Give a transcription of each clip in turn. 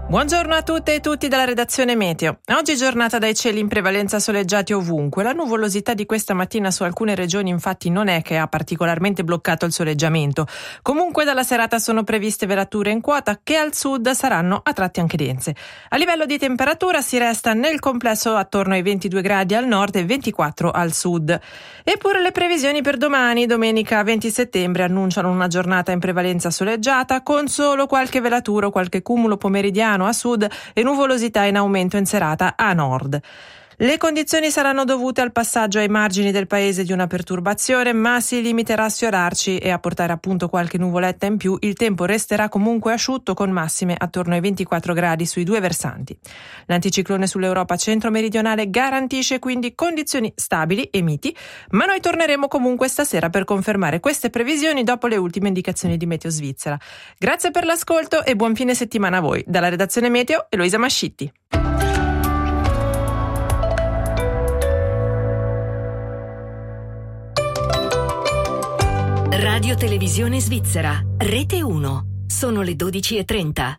Buongiorno a tutte e tutti dalla redazione Meteo. Oggi giornata dai cieli in prevalenza soleggiati ovunque. La nuvolosità di questa mattina su alcune regioni infatti non è che ha particolarmente bloccato il soleggiamento. Comunque dalla serata sono previste velature in quota che al sud saranno a tratti anche dense. A livello di temperatura si resta nel complesso attorno ai 22 gradi al nord e 24 al sud. Eppure le previsioni per domani, domenica 20 settembre, annunciano una giornata in prevalenza soleggiata con solo qualche velatura o qualche cumulo pomeridiano a sud e nuvolosità in aumento in serata a nord. Le condizioni saranno dovute al passaggio ai margini del paese di una perturbazione, ma si limiterà a sfiorarci e a portare appunto qualche nuvoletta in più. Il tempo resterà comunque asciutto con massime attorno ai 24 gradi sui due versanti. L'anticiclone sull'Europa centro-meridionale garantisce quindi condizioni stabili e miti, ma noi torneremo comunque stasera per confermare queste previsioni dopo le ultime indicazioni di Meteo Svizzera. Grazie per l'ascolto e buon fine settimana a voi. Dalla redazione Meteo, Eloisa Mascitti. Radio Televisione Svizzera, Rete 1. Sono le 12:30.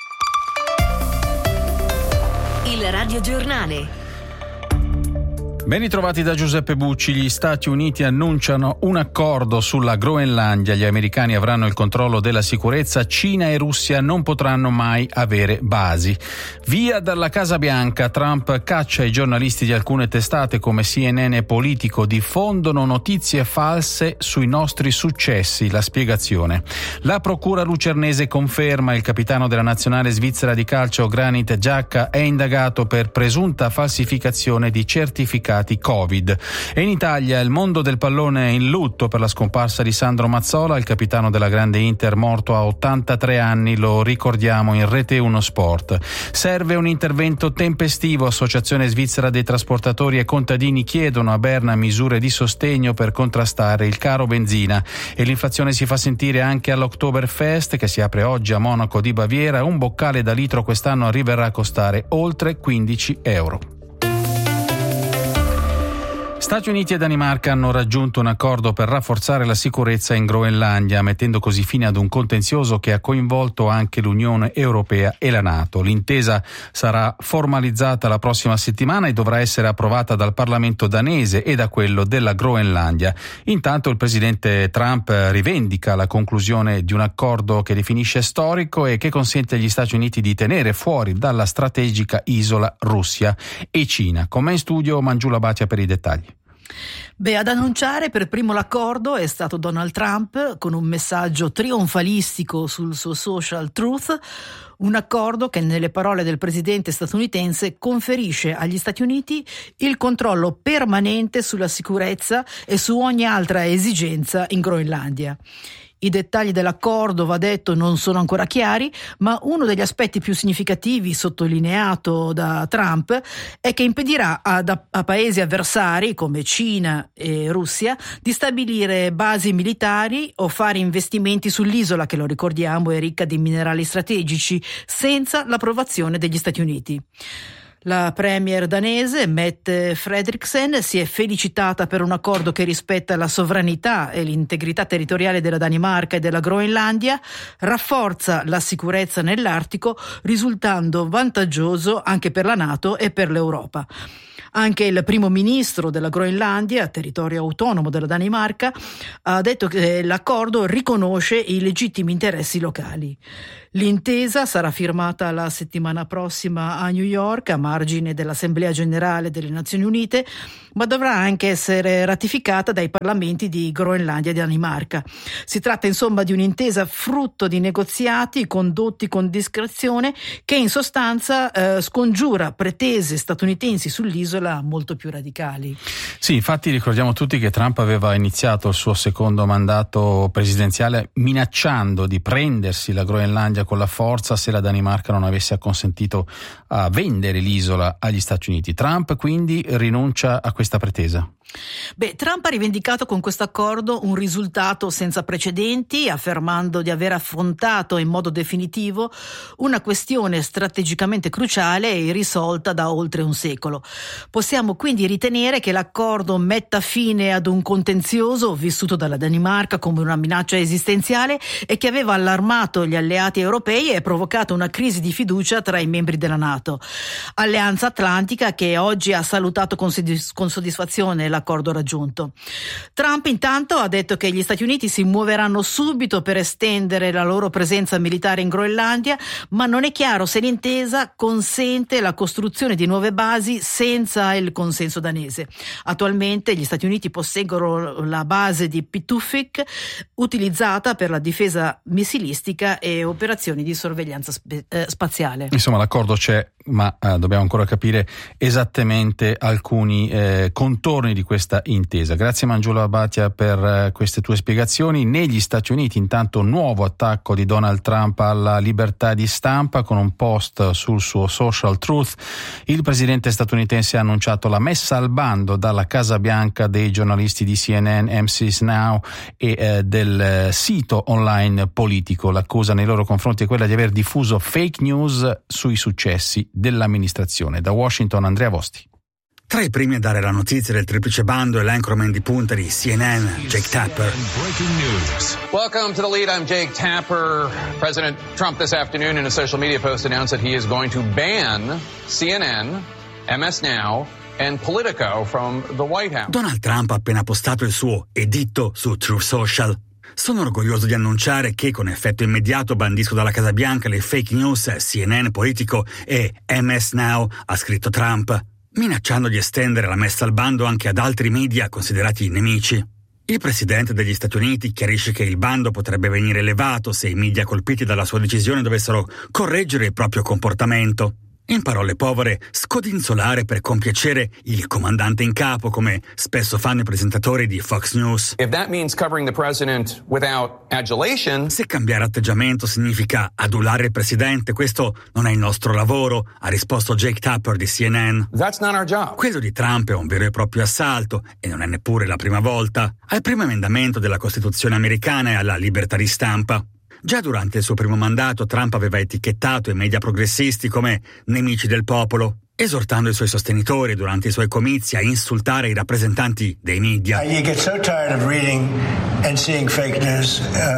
Il Radio Giornale. Ben ritrovati da Giuseppe Bucci. Gli Stati Uniti annunciano un accordo sulla Groenlandia. Gli americani avranno il controllo della sicurezza. Cina e Russia non potranno mai avere basi. Via dalla Casa Bianca. Trump caccia i giornalisti di alcune testate come CNN e Politico. Diffondono notizie false sui nostri successi. La spiegazione. La procura lucernese conferma il capitano della nazionale svizzera di calcio Granit Xhaka è indagato per presunta falsificazione di certificati Covid. E in Italia il mondo del pallone è in lutto per la scomparsa di Sandro Mazzola, il capitano della grande Inter morto a 83 anni, lo ricordiamo in Rete 1 Sport. Serve un intervento tempestivo. Associazione Svizzera dei trasportatori e contadini chiedono a Berna misure di sostegno per contrastare il caro benzina. E l'inflazione si fa sentire anche all'Oktoberfest che si apre oggi a Monaco di Baviera. Un boccale da litro quest'anno arriverà a costare oltre 15 euro. Stati Uniti e Danimarca hanno raggiunto un accordo per rafforzare la sicurezza in Groenlandia, mettendo così fine ad un contenzioso che ha coinvolto anche l'Unione Europea e la NATO. L'intesa sarà formalizzata la prossima settimana e dovrà essere approvata dal Parlamento danese e da quello della Groenlandia. Intanto il presidente Trump rivendica la conclusione di un accordo che definisce storico e che consente agli Stati Uniti di tenere fuori dalla strategica isola Russia e Cina. Con me in studio Mangiula Batia per i dettagli. Ad annunciare per primo l'accordo è stato Donald Trump con un messaggio trionfalistico sul suo social Truth, un accordo che nelle parole del presidente statunitense conferisce agli Stati Uniti il controllo permanente sulla sicurezza e su ogni altra esigenza in Groenlandia. I dettagli dell'accordo, va detto, non sono ancora chiari, ma uno degli aspetti più significativi sottolineato da Trump è che impedirà a paesi avversari come Cina e Russia di stabilire basi militari o fare investimenti sull'isola, che lo ricordiamo è ricca di minerali strategici, senza l'approvazione degli Stati Uniti. La premier danese Mette Frederiksen si è felicitata per un accordo che rispetta la sovranità e l'integrità territoriale della Danimarca e della Groenlandia, rafforza la sicurezza nell'Artico, risultando vantaggioso anche per la NATO e per l'Europa. Anche il primo ministro della Groenlandia, territorio autonomo della Danimarca, ha detto che l'accordo riconosce i legittimi interessi locali. L'intesa sarà firmata la settimana prossima a New York, a margine dell'Assemblea Generale delle Nazioni Unite, ma dovrà anche essere ratificata dai parlamenti di Groenlandia e Danimarca. Si tratta insomma di un'intesa frutto di negoziati condotti con discrezione che in sostanza scongiura pretese statunitensi sull'isola molto più radicali. Sì, infatti ricordiamo tutti che Trump aveva iniziato il suo secondo mandato presidenziale minacciando di prendersi la Groenlandia con la forza se la Danimarca non avesse acconsentito a vendere l'isola agli Stati Uniti. Trump quindi rinuncia a questa pretesa. Trump ha rivendicato con questo accordo un risultato senza precedenti, affermando di aver affrontato in modo definitivo una questione strategicamente cruciale e irrisolta da oltre un secolo. Possiamo quindi ritenere che l'accordo metta fine ad un contenzioso vissuto dalla Danimarca come una minaccia esistenziale e che aveva allarmato gli alleati europei e provocato una crisi di fiducia tra i membri della NATO. Alleanza Atlantica che oggi ha salutato con soddisfazione l'accordo raggiunto. Trump intanto ha detto che gli Stati Uniti si muoveranno subito per estendere la loro presenza militare in Groenlandia, ma non è chiaro se l'intesa consente la costruzione di nuove basi senza il consenso danese. Attualmente gli Stati Uniti posseggono la base di Pituffik, utilizzata per la difesa missilistica e operazioni di sorveglianza spaziale. Insomma, l'accordo c'è, ma dobbiamo ancora capire esattamente alcuni contorni di questa intesa. Grazie Mangiulo Abbatia per queste tue spiegazioni. Negli Stati Uniti intanto nuovo attacco di Donald Trump alla libertà di stampa con un post sul suo social Truth. Il presidente statunitense ha annunciato la messa al bando dalla Casa Bianca dei giornalisti di CNN, MC Now e del sito online Politico. L'accusa nei loro confronti è quella di aver diffuso fake news sui successi dell'amministrazione. Da Washington Andrea Vosti. Tra i primi a dare la notizia del triplice bando è l'anchorman di punta di CNN, Jake Tapper. Welcome to the lead. I'm Jake Tapper. President Trump this afternoon in a social media post announced that he is going to ban CNN, MS Now and Politico from the White House. Donald Trump ha appena postato il suo editto su Truth Social. Sono orgoglioso di annunciare che con effetto immediato bandisco dalla Casa Bianca le fake news CNN, Politico e MS Now, ha scritto Trump, minacciando di estendere la messa al bando anche ad altri media considerati nemici. Il presidente degli Stati Uniti chiarisce che il bando potrebbe venire elevato se i media colpiti dalla sua decisione dovessero correggere il proprio comportamento. In parole povere, scodinzolare per compiacere il comandante in capo, come spesso fanno i presentatori di Fox News. If that means covering the president without adulation, se cambiare atteggiamento significa adulare il presidente, questo non è il nostro lavoro, ha risposto Jake Tapper di CNN. That's not our job. Quello di Trump è un vero e proprio assalto, e non è neppure la prima volta, al primo emendamento della Costituzione americana e alla libertà di stampa. Già durante il suo primo mandato Trump aveva etichettato i media progressisti come nemici del popolo, esortando i suoi sostenitori durante i suoi comizi a insultare i rappresentanti dei media. You get so tired of reading and seeing fake news.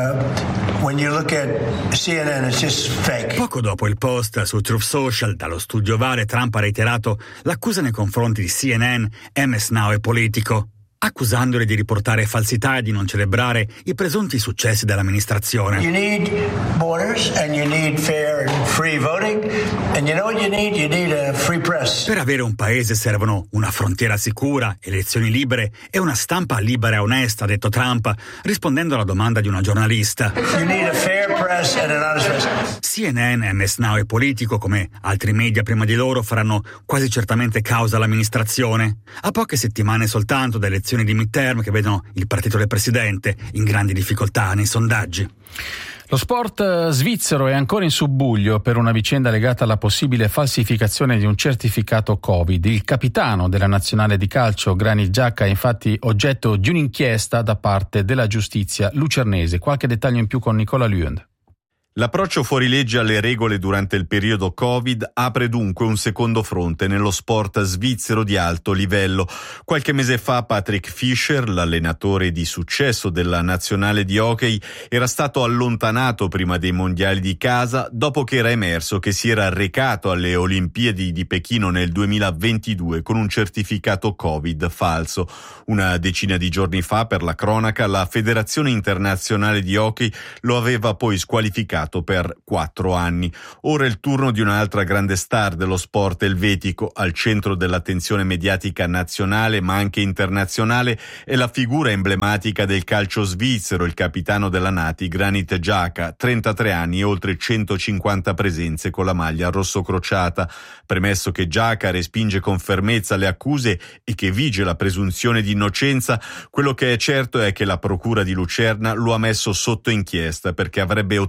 When you look at CNN, it's just fake. Poco dopo il post su Truth Social, dallo studio ovale, Trump ha reiterato l'accusa nei confronti di CNN, MS Now e Politico, accusandoli di riportare falsità e di non celebrare i presunti successi dell'amministrazione. You need borders and you need fair and free voting and you know what you need? You need a free press. Per avere un paese servono una frontiera sicura, elezioni libere e una stampa libera e onesta, ha detto Trump, rispondendo alla domanda di una giornalista. You need a fair press and an honest press. CNN, MS Now e Politico, come altri media prima di loro, faranno quasi certamente causa all'amministrazione, a poche settimane soltanto da elezioni di midterm che vedono il partito del presidente in grandi difficoltà nei sondaggi. Lo sport svizzero è ancora in subbuglio per una vicenda legata alla possibile falsificazione di un certificato Covid. Il capitano della nazionale di calcio, Granit Xhaka, è infatti oggetto di un'inchiesta da parte della giustizia lucernese. Qualche dettaglio in più con Nicola Lüend. L'approccio fuorilegge alle regole durante il periodo Covid apre dunque un secondo fronte nello sport svizzero di alto livello. Qualche mese fa Patrick Fischer, l'allenatore di successo della nazionale di hockey, era stato allontanato prima dei mondiali di casa dopo che era emerso che si era recato alle Olimpiadi di Pechino nel 2022 con un certificato Covid falso. Una decina di giorni fa, per la cronaca, la Federazione Internazionale di Hockey lo aveva poi squalificato per 4 anni. Ora è il turno di un'altra grande star dello sport elvetico. Al centro dell'attenzione mediatica nazionale ma anche internazionale è la figura emblematica del calcio svizzero, il capitano della Nati, Granit Xhaka, 33 anni e oltre 150 presenze con la maglia rossocrociata. Premesso che Xhaka respinge con fermezza le accuse e che vige la presunzione di innocenza, quello che è certo è che la procura di Lucerna lo ha messo sotto inchiesta perché avrebbe ottenuto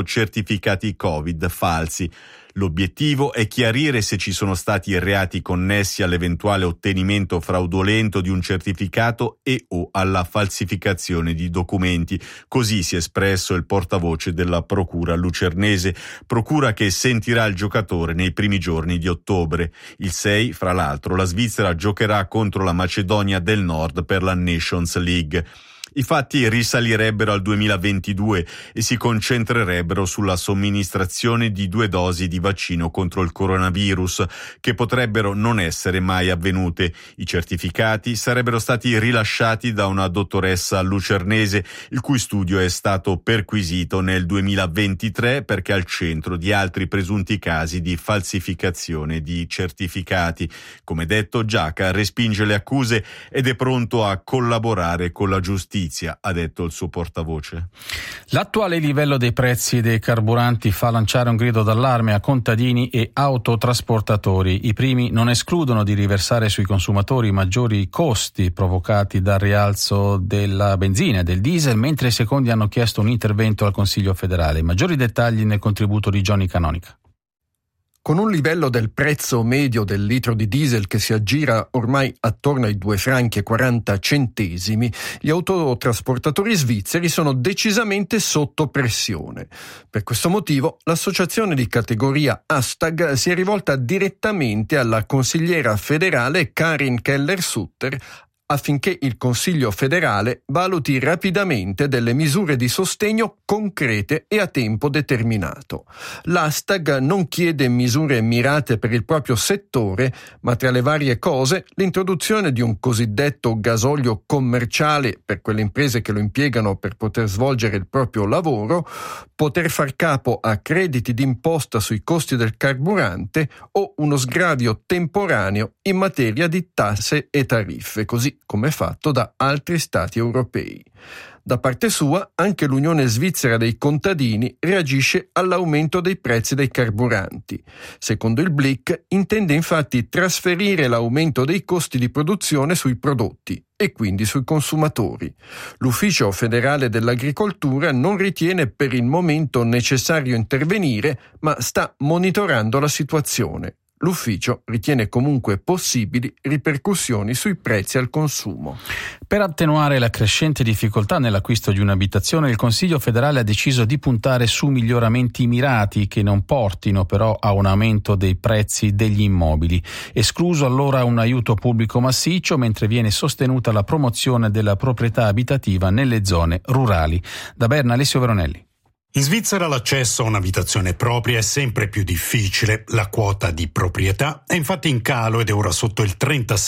certificati Covid falsi. L'obiettivo è chiarire se ci sono stati reati connessi all'eventuale ottenimento fraudolento di un certificato e o alla falsificazione di documenti. Così si è espresso il portavoce della procura lucernese, procura che sentirà il giocatore nei primi giorni di ottobre. Il 6, fra l'altro, la Svizzera giocherà contro la Macedonia del Nord per la Nations League. I fatti risalirebbero al 2022 e si concentrerebbero sulla somministrazione di 2 dosi di vaccino contro il coronavirus, che potrebbero non essere mai avvenute. I certificati sarebbero stati rilasciati da una dottoressa lucernese, il cui studio è stato perquisito nel 2023 perché è al centro di altri presunti casi di falsificazione di certificati. Come detto, Giaca respinge le accuse ed è pronto a collaborare con la giustizia, ha detto il suo portavoce. L'attuale livello dei prezzi dei carburanti fa lanciare un grido d'allarme a contadini e autotrasportatori. I primi non escludono di riversare sui consumatori i maggiori costi provocati dal rialzo della benzina e del diesel, mentre i secondi hanno chiesto un intervento al Consiglio federale. Maggiori dettagli nel contributo di Johnny Canonica. Con un livello del prezzo medio del litro di diesel che si aggira ormai attorno ai 2,40 franchi, gli autotrasportatori svizzeri sono decisamente sotto pressione. Per questo motivo l'associazione di categoria Hashtag si è rivolta direttamente alla consigliera federale Karin Keller-Sutter affinché il Consiglio federale valuti rapidamente delle misure di sostegno concrete e a tempo determinato. L'Hashtag non chiede misure mirate per il proprio settore, ma tra le varie cose l'introduzione di un cosiddetto gasolio commerciale per quelle imprese che lo impiegano per poter svolgere il proprio lavoro, poter far capo a crediti d'imposta sui costi del carburante o uno sgravio temporaneo in materia di tasse e tariffe, così come fatto da altri stati europei. Da parte sua, anche l'Unione Svizzera dei Contadini reagisce all'aumento dei prezzi dei carburanti. Secondo il Blick, intende infatti trasferire l'aumento dei costi di produzione sui prodotti e quindi sui consumatori. L'Ufficio federale dell'agricoltura non ritiene per il momento necessario intervenire, ma sta monitorando la situazione. L'ufficio ritiene comunque possibili ripercussioni sui prezzi al consumo. Per attenuare la crescente difficoltà nell'acquisto di un'abitazione, il Consiglio federale ha deciso di puntare su miglioramenti mirati che non portino però a un aumento dei prezzi degli immobili. Escluso allora un aiuto pubblico massiccio, mentre viene sostenuta la promozione della proprietà abitativa nelle zone rurali. Da Berna, Alessio Veronelli. In Svizzera l'accesso a un'abitazione propria è sempre più difficile. La quota di proprietà è infatti in calo ed è ora sotto il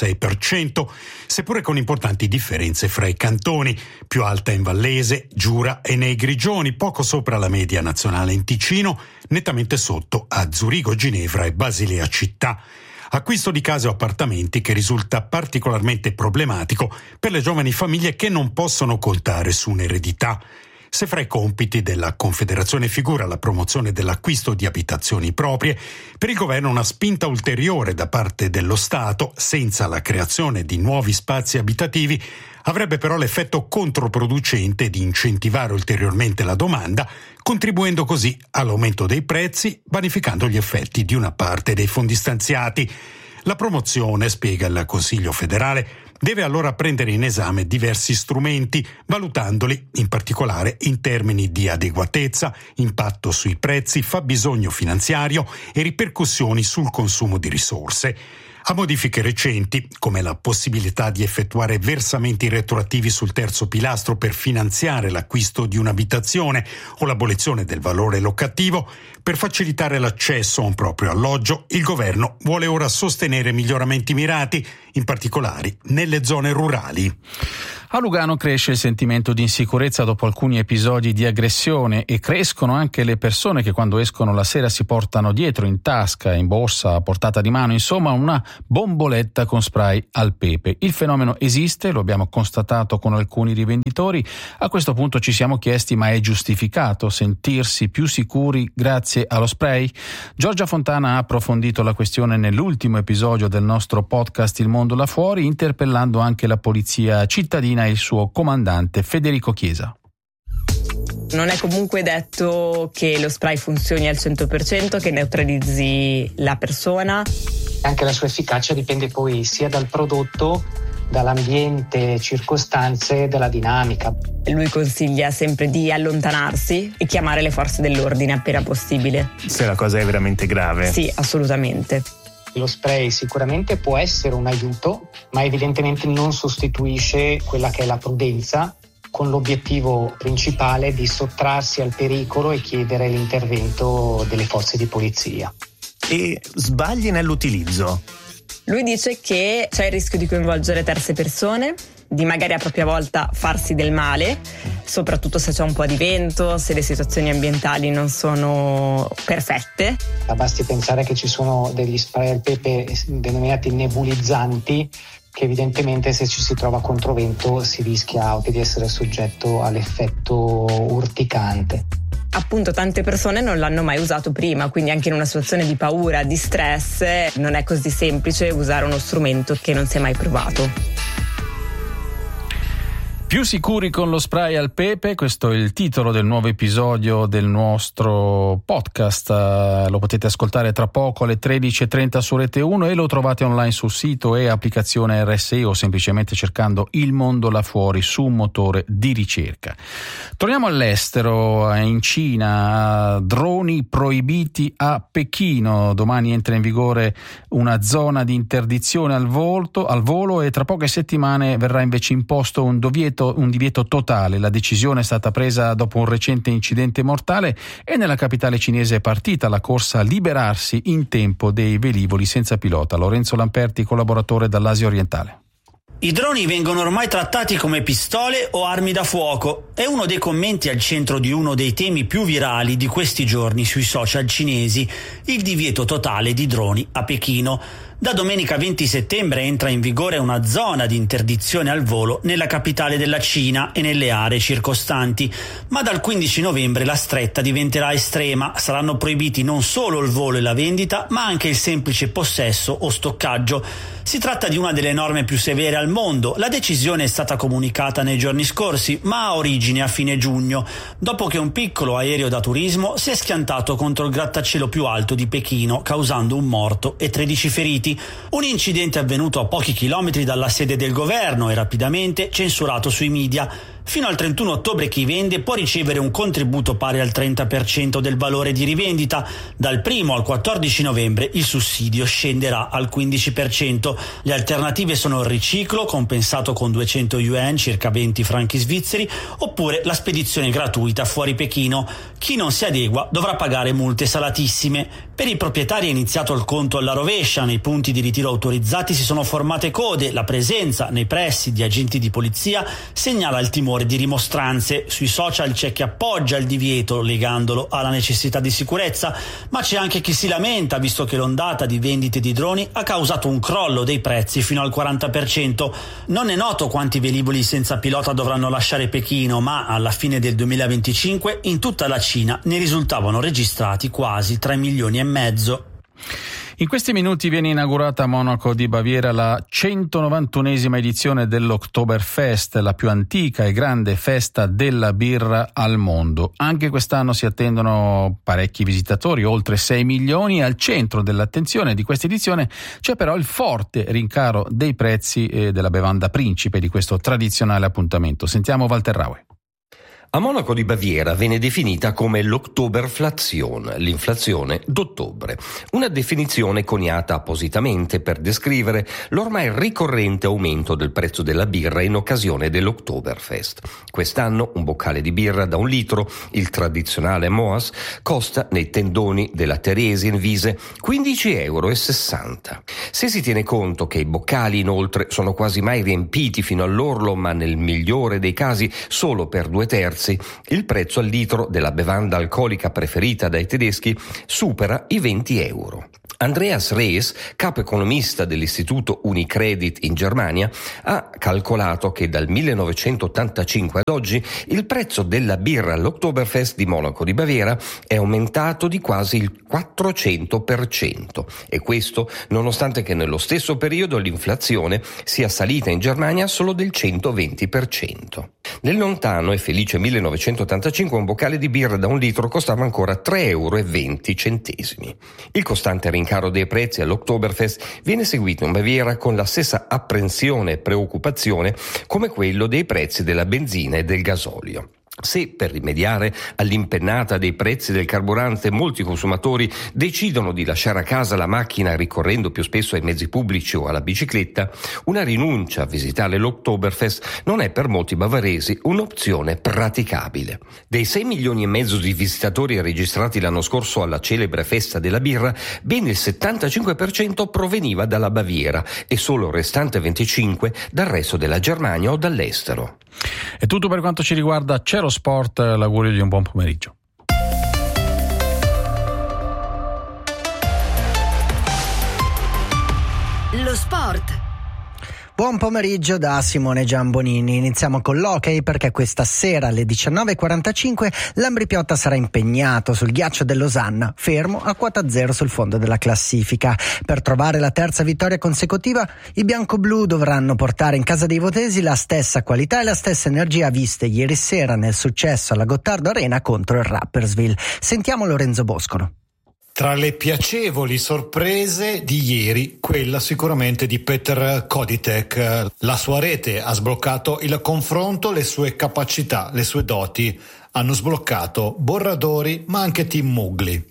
36%, seppure con importanti differenze fra i cantoni, più alta in Vallese, Giura e nei Grigioni, poco sopra la media nazionale in Ticino, nettamente sotto a Zurigo, Ginevra e Basilea città. Acquisto di case o appartamenti che risulta particolarmente problematico per le giovani famiglie che non possono contare su un'eredità. Se fra i compiti della Confederazione figura la promozione dell'acquisto di abitazioni proprie, per il governo una spinta ulteriore da parte dello Stato, senza la creazione di nuovi spazi abitativi, avrebbe però l'effetto controproducente di incentivare ulteriormente la domanda, contribuendo così all'aumento dei prezzi, vanificando gli effetti di una parte dei fondi stanziati. La promozione, spiega il Consiglio federale, deve allora prendere in esame diversi strumenti, valutandoli in particolare in termini di adeguatezza, impatto sui prezzi, fabbisogno finanziario e ripercussioni sul consumo di risorse. A modifiche recenti, come la possibilità di effettuare versamenti retroattivi sul terzo pilastro per finanziare l'acquisto di un'abitazione o l'abolizione del valore locativo, per facilitare l'accesso a un proprio alloggio, il governo vuole ora sostenere miglioramenti mirati, in particolare nelle zone rurali. A Lugano cresce il sentimento di insicurezza dopo alcuni episodi di aggressione e crescono anche le persone che quando escono la sera si portano dietro in tasca, in borsa, a portata di mano, insomma una bomboletta con spray al pepe. Il fenomeno esiste, lo abbiamo constatato con alcuni rivenditori. A questo punto ci siamo chiesti: ma è giustificato sentirsi più sicuri grazie allo spray? Giorgia Fontana ha approfondito la questione nell'ultimo episodio del nostro podcast Il Mondo là fuori, interpellando anche la polizia cittadina e il suo comandante Federico Chiesa. Non è comunque detto che lo spray funzioni al 100%, che neutralizzi la persona. Anche la sua efficacia dipende poi sia dal prodotto, dall'ambiente, circostanze, dalla dinamica. Lui consiglia sempre di allontanarsi e chiamare le forze dell'ordine appena possibile. Se la cosa è veramente grave. Sì, assolutamente. Lo spray sicuramente può essere un aiuto, ma evidentemente non sostituisce quella che è la prudenza, con l'obiettivo principale di sottrarsi al pericolo e chiedere l'intervento delle forze di polizia. E sbagli nell'utilizzo? Lui dice che c'è il rischio di coinvolgere terze persone, di magari a propria volta farsi del male, soprattutto se c'è un po' di vento, se le situazioni ambientali non sono perfette. Basti pensare che ci sono degli spray al pepe denominati nebulizzanti, che evidentemente se ci si trova controvento si rischia anche di essere soggetto all'effetto urticante. Appunto, tante persone non l'hanno mai usato prima, quindi anche in una situazione di paura, di stress, non è così semplice usare uno strumento che non si è mai provato. Più sicuri con lo spray al pepe, questo è il titolo del nuovo episodio del nostro podcast. Lo potete ascoltare tra poco alle 13.30 su Rete 1 e lo trovate online sul sito e applicazione RSI o semplicemente cercando Il Mondo là fuori su un motore di ricerca. Torniamo all'estero, in Cina, droni proibiti a Pechino. Domani entra in vigore una zona di interdizione al volo e tra poche settimane verrà invece imposto un divieto totale. La decisione è stata presa dopo un recente incidente mortale e nella capitale cinese è partita la corsa a liberarsi in tempo dei velivoli senza pilota. Lorenzo Lamperti, collaboratore dall'Asia orientale. I droni vengono ormai trattati come pistole o armi da fuoco. È uno dei commenti al centro di uno dei temi più virali di questi giorni sui social cinesi, il divieto totale di droni a Pechino. Da domenica 20 settembre entra in vigore una zona di interdizione al volo nella capitale della Cina e nelle aree circostanti, ma dal 15 novembre la stretta diventerà estrema. Saranno proibiti non solo il volo e la vendita, ma anche il semplice possesso o stoccaggio. Si tratta di una delle norme più severe al mondo. La decisione è stata comunicata nei giorni scorsi, ma ha origine a fine giugno, dopo che un piccolo aereo da turismo si è schiantato contro il grattacielo più alto di Pechino, causando un morto e 13 feriti. Un incidente avvenuto a pochi chilometri dalla sede del governo e rapidamente censurato sui media. Fino al 31 ottobre chi vende può ricevere un contributo pari al 30% del valore di rivendita. Dal 1 al 14 novembre il sussidio scenderà al 15%. Le alternative sono il riciclo, compensato con 200 yuan, circa 20 franchi svizzeri, oppure la spedizione gratuita fuori Pechino. Chi non si adegua dovrà pagare multe salatissime. Per i proprietari è iniziato il conto alla rovescia. Nei punti di ritiro autorizzati si sono formate code. La presenza nei pressi di agenti di polizia segnala il timore di rimostranze. Sui social c'è chi appoggia il divieto legandolo alla necessità di sicurezza, ma c'è anche chi si lamenta visto che l'ondata di vendite di droni ha causato un crollo dei prezzi fino al 40%. Non è noto quanti velivoli senza pilota dovranno lasciare Pechino, ma alla fine del 2025 in tutta la Cina ne risultavano registrati quasi 3,5 milioni. In questi minuti viene inaugurata a Monaco di Baviera la 191esima edizione dell'Oktoberfest, la più antica e grande festa della birra al mondo. Anche quest'anno si attendono parecchi visitatori, oltre 6 milioni. Al centro dell'attenzione di questa edizione c'è però il forte rincaro dei prezzi della bevanda principe di questo tradizionale appuntamento. Sentiamo Walter Raue. A Monaco di Baviera viene definita come l'Oktoberflation, l'inflazione d'ottobre, una definizione coniata appositamente per descrivere l'ormai ricorrente aumento del prezzo della birra in occasione dell'Oktoberfest. Quest'anno un boccale di birra da 1 litro, il tradizionale Moas, costa nei tendoni della Theresienwiese 15,60 euro. Se si tiene conto che i boccali inoltre sono quasi mai riempiti fino all'orlo, ma nel migliore dei casi solo per 2/3, il prezzo al litro della bevanda alcolica preferita dai tedeschi supera i 20 euro. Andreas Rees, capo economista dell'istituto Unicredit in Germania, ha calcolato che dal 1985 ad oggi il prezzo della birra all'Oktoberfest di Monaco di Baviera è aumentato di quasi il 400%, e questo nonostante che nello stesso periodo l'inflazione sia salita in Germania solo del 120%. Nel lontano e felice 1985 un boccale di birra da 1 litro costava ancora 3,20 €. Il costante rincaro dei prezzi all'Oktoberfest viene seguito in Baviera con la stessa apprensione e preoccupazione come quello dei prezzi della benzina e del gasolio. Se per rimediare all'impennata dei prezzi del carburante molti consumatori decidono di lasciare a casa la macchina ricorrendo più spesso ai mezzi pubblici o alla bicicletta, una rinuncia a visitare l'Oktoberfest non è per molti bavaresi un'opzione praticabile. Dei 6,5 milioni di visitatori registrati l'anno scorso alla celebre festa della birra, ben il 75% proveniva dalla Baviera e solo il restante 25% dal resto della Germania o dall'estero. È tutto per quanto ci riguarda Cero Sport, l'augurio di un buon pomeriggio. Lo sport. Buon pomeriggio da Simone Giambonini. Iniziamo con l'hockey perché questa sera alle 19:45 l'Ambrì-Piotta sarà impegnato sul ghiaccio dell'Osanna, fermo a quota 0 sul fondo della classifica. Per trovare la terza vittoria consecutiva, i bianco-blu dovranno portare in casa dei votesi la stessa qualità e la stessa energia viste ieri sera nel successo alla Gottardo Arena contro il Rapperswil. Sentiamo Lorenzo Boscono. Tra le piacevoli sorprese di ieri, quella sicuramente di Petr Koditek. La sua rete ha sbloccato il confronto, le sue capacità, le sue doti hanno sbloccato Borradori ma anche Tim Mugli.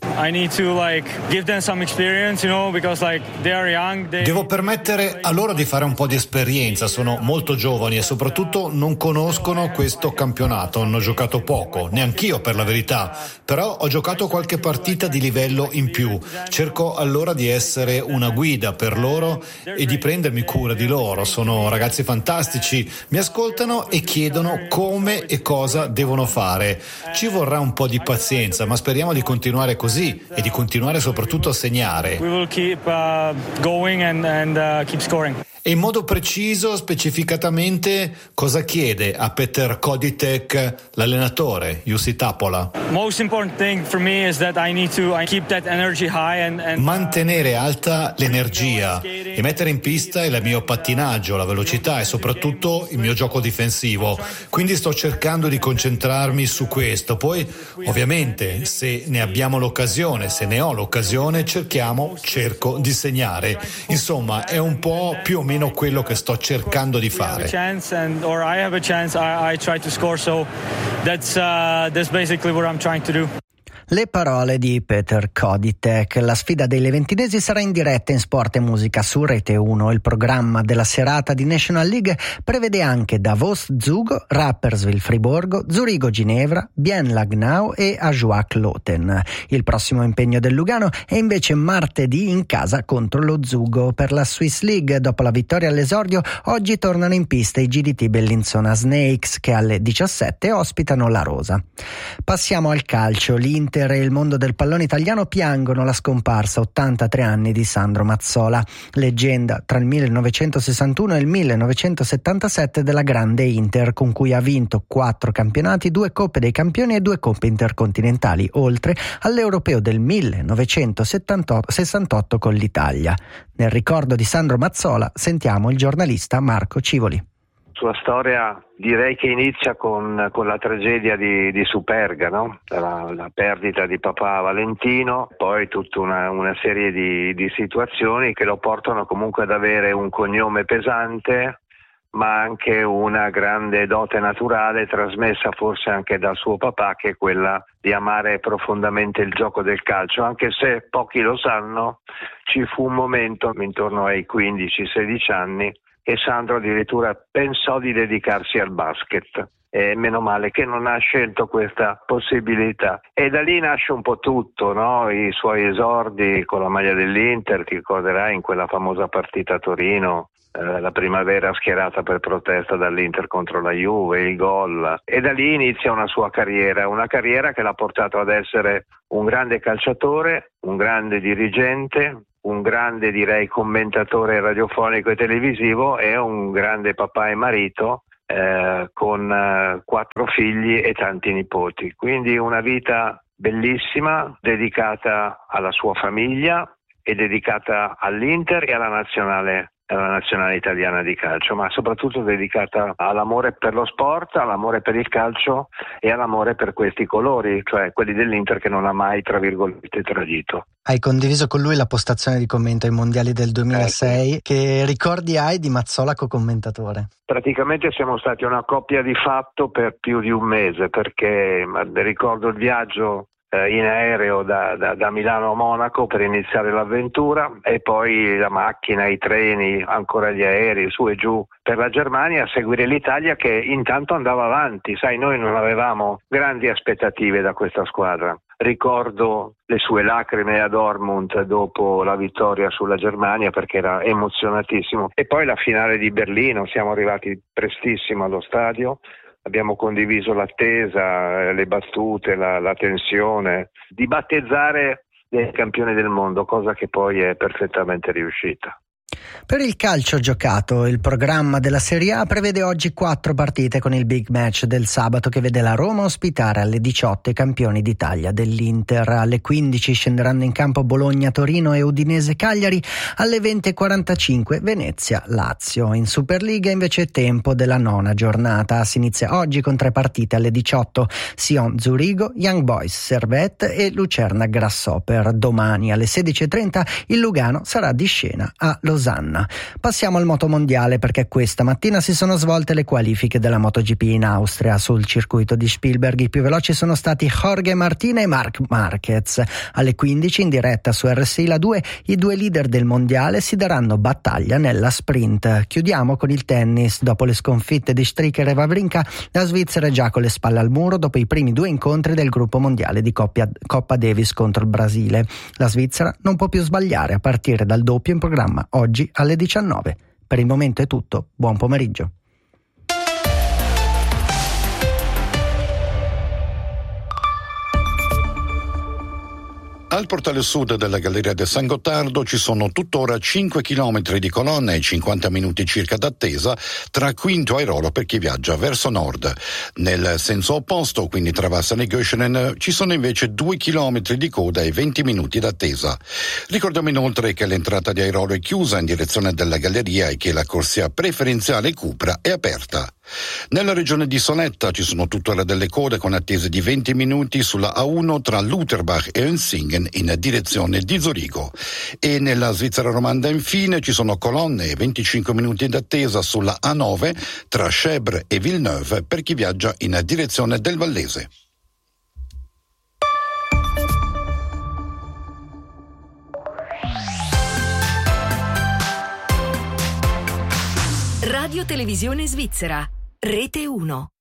Devo permettere a loro di fare un po' di esperienza, sono molto giovani e soprattutto non conoscono questo campionato, hanno giocato poco, neanch'io per la verità, però ho giocato qualche partita di livello in più, cerco allora di essere una guida per loro e di prendermi cura di loro, sono ragazzi fantastici, mi ascoltano e chiedono come e cosa devono fare. Ci vorrà un po' di pazienza, ma speriamo di continuare così e di continuare soprattutto a segnare. We will keep going and keep scoring. E in modo preciso, specificatamente, cosa chiede a Petr Koditek l'allenatore, Jussi Tapola? Most important thing for me is that I need to keep that energy high and mantenere alta l'energia e mettere in pista il mio pattinaggio, la velocità e soprattutto il mio gioco difensivo. Quindi sto cercando di concentrarmi su questo. Poi, ovviamente, se ne abbiamo l'occasione, se ne ho l'occasione, cerco di segnare. Insomma, è un po' più o meno quello che sto cercando di fare. Le parole di Petr Koditek. La sfida dei leventinesi sarà in diretta in Sport e Musica su Rete 1. Il programma della serata di National League prevede anche Davos Zugo, Rapperswil Friburgo, Zurigo Ginevra, Bien Lagnau e Ajuac Loten. Il prossimo impegno del Lugano è invece martedì in casa contro lo Zugo. Per la Swiss League, dopo la vittoria all'esordio, oggi tornano in pista i GDT Bellinzona Snakes che alle 17 ospitano la Rosa. Passiamo al calcio. L'Inter e il mondo del pallone italiano piangono la scomparsa 83 anni di Sandro Mazzola, leggenda tra il 1961 e il 1977 della grande Inter, con cui ha vinto 4 campionati, 2 Coppe dei Campioni e 2 Coppe intercontinentali, oltre all'Europeo del 1968 con l'Italia. Nel ricordo di Sandro Mazzola sentiamo il giornalista Marco Civoli. Sua storia direi che inizia con la tragedia di Superga, no? La perdita di papà Valentino, poi tutta una serie di situazioni che lo portano comunque ad avere un cognome pesante, ma anche una grande dote naturale trasmessa forse anche dal suo papà, che è quella di amare profondamente il gioco del calcio, anche se pochi lo sanno, ci fu un momento intorno ai 15-16 anni e Sandro addirittura pensò di dedicarsi al basket. E meno male che non ha scelto questa possibilità. E da lì nasce un po' tutto, no? I suoi esordi con la maglia dell'Inter, ti ricorderai in quella famosa partita a Torino, la primavera schierata per protesta dall'Inter contro la Juve, il gol. E da lì inizia una sua carriera, una carriera che l'ha portato ad essere un grande calciatore, un grande dirigente, un grande, direi, commentatore radiofonico e televisivo e un grande papà e marito con 4 figli e tanti nipoti. Quindi una vita bellissima dedicata alla sua famiglia e dedicata all'Inter e alla nazionale la nazionale italiana di calcio, ma soprattutto dedicata all'amore per lo sport, all'amore per il calcio e all'amore per questi colori, cioè quelli dell'Inter che non ha mai, tra virgolette, tradito. Hai condiviso con lui la postazione di commento ai mondiali del 2006. Sì. Che ricordi hai di Mazzola co-commentatore? Praticamente siamo stati una coppia di fatto per più di un mese, perché ricordo il viaggio in aereo da Milano a Monaco per iniziare l'avventura, e poi la macchina, i treni, ancora gli aerei su e giù per la Germania, a seguire l'Italia che intanto andava avanti. Sai, noi non avevamo grandi aspettative da questa squadra. Ricordo le sue lacrime a Dortmund dopo la vittoria sulla Germania, perché era emozionatissimo, e poi la finale di Berlino. Siamo arrivati prestissimo allo stadio. Abbiamo condiviso l'attesa, le battute, la tensione di battezzare il campione del mondo, cosa che poi è perfettamente riuscita. Per il calcio giocato, il programma della Serie A prevede oggi 4 partite con il big match del sabato che vede la Roma ospitare alle 18 i campioni d'Italia dell'Inter. Alle 15 scenderanno in campo Bologna, Torino e Udinese Cagliari, alle 20:45 Venezia Lazio. In Superliga invece è tempo della 9ª giornata. Si inizia oggi con 3 partite alle 18: Sion Zurigo, Young Boys Servette e Lucerna Grasshopper. Domani alle 16:30 il Lugano sarà di scena a Losanna. Passiamo al motomondiale, perché questa mattina si sono svolte le qualifiche della MotoGP in Austria. Sul circuito di Spielberg i più veloci sono stati Jorge Martin e Marc Marquez. Alle 15 in diretta su RSI La 2 i 2 leader del mondiale si daranno battaglia nella sprint. Chiudiamo con il tennis. Dopo le sconfitte di Stricker e Wawrinka, la Svizzera è già con le spalle al muro dopo i primi 2 incontri del gruppo mondiale di Coppa Davis contro il Brasile. La Svizzera non può più sbagliare a partire dal doppio in programma oggi alle 19. Per il momento è tutto, buon pomeriggio. Al portale sud della Galleria del San Gottardo ci sono tuttora 5 chilometri di colonne e 50 minuti circa d'attesa tra Quinto e Airolo per chi viaggia verso nord. Nel senso opposto, quindi tra Vassano e Göschenen, ci sono invece 2 chilometri di coda e 20 minuti d'attesa. Ricordiamo inoltre che l'entrata di Airolo è chiusa in direzione della galleria e che la corsia preferenziale Cupra è aperta. Nella regione di Soletta ci sono tuttora delle code con attese di 20 minuti sulla A1 tra Lutherbach e Önsingen in direzione di Zurigo. E nella Svizzera romanda infine ci sono colonne e 25 minuti d'attesa sulla A9 tra Chèvre e Villeneuve per chi viaggia in direzione del Vallese. Radio Televisione Svizzera, Rete 1.